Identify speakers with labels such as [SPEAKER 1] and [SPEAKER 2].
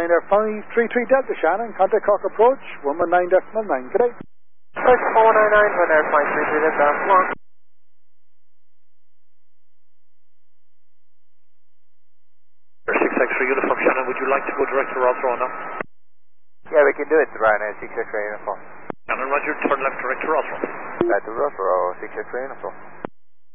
[SPEAKER 1] 533 Delta Shannon, contact Cork approach, 119.9. Good day.
[SPEAKER 2] Search 499, Ryanair 533 Delta, come on.
[SPEAKER 3] 6X-ray uniform Shannon, would you like to go direct to Roswell now?
[SPEAKER 2] Yeah, we can do it, Ryanair 6X-ray uniform.
[SPEAKER 3] Shannon, roger, turn left direct to Roswell.
[SPEAKER 2] Right to Roswell, 6X-ray uniform.